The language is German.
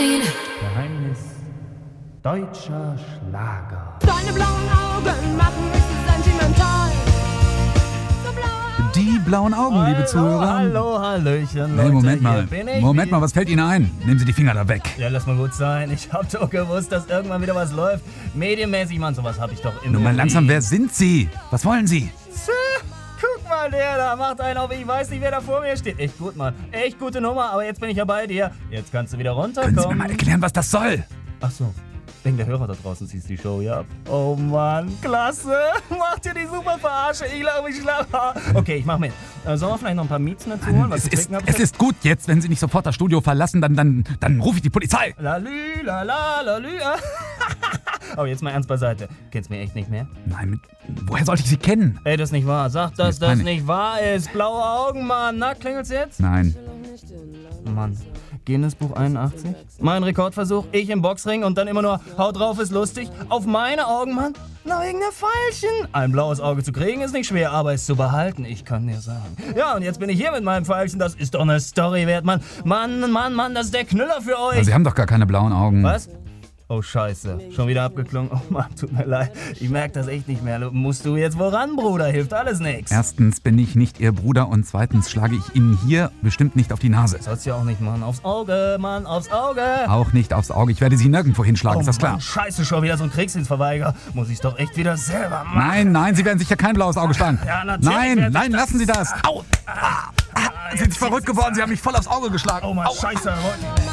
Geheimnis deutscher Schlager. Deine blauen Augen machen mich so sentimental. So blau. Die blauen Augen, liebe Zuhörer. Hallo, Hallöchen, Nee, Leute, Moment mal. hier bin ich Moment wieder. mal, was fällt Ihnen ein? Nehmen Sie die Finger da weg. Ja, lass mal gut sein. Ich hab doch gewusst, dass irgendwann wieder was läuft. Medienmäßig, Mann, sowas hab ich doch immer. Nun mal langsam, wer sind Sie? Was wollen Sie? Guck mal, der da macht einen auf. Ich weiß nicht, wer da vor mir steht. Echt gut, Mann. Echt gute Nummer, aber jetzt bin ich ja bei dir. Jetzt kannst du wieder runterkommen. Können Sie mir mal erklären, was das soll? Ach so. Wegen der Hörer da draußen siehst die Show, ja? Oh Mann, klasse. Macht ihr die super Verarsche. Ich glaube, ich schlafe. Okay, ich mach mit. Sollen wir vielleicht noch ein paar Mieten dazu holen? Was Es ist gut jetzt, wenn Sie nicht sofort das Studio verlassen, dann rufe ich die Polizei. Lalü, lala, lalü. Aber jetzt mal ernst beiseite. Kennst du mich echt nicht mehr? Nein, woher sollte ich Sie kennen? Ey, das ist nicht wahr. Sag, dass ist das peinlich. nicht wahr ist. Blaue Augen, Mann. Na, klingelt's jetzt? Nein. Mann. Guinness Buch 81? Mein Rekordversuch, ich im Boxring und dann immer nur haut drauf ist lustig. Auf meine Augen, Mann? Na, wegen der Pfeilchen. Ein blaues Auge zu kriegen ist nicht schwer, aber es zu behalten, ich kann dir sagen. Ja, und jetzt bin ich hier mit meinem Pfeilchen, das ist doch eine Story wert, Mann. Mann, das ist der Knüller für euch. Sie haben doch gar keine blauen Augen. Was? Oh, scheiße. Schon wieder abgeklungen. Oh Mann, tut mir leid. Ich merke das echt nicht mehr. Musst du jetzt woran, Bruder? Hilft alles nix. Erstens bin ich nicht Ihr Bruder und zweitens schlage ich Ihnen hier bestimmt nicht auf die Nase. Sollst du ja auch nicht machen. Aufs Auge, Mann, aufs Auge. Auch nicht aufs Auge. Ich werde Sie nirgendwo hinschlagen, Oh ist das klar? Mann, scheiße, schon wieder so ein Kriegsdienstverweigerer. Muss ich doch echt wieder selber machen. Nein, Sie werden sicher kein blaues Auge schlagen. Ja, natürlich werde ich das. Lassen Sie das. Au! Sind Sie verrückt geworden? Sie haben mich voll aufs Auge geschlagen. Oh Mann, Au. scheiße.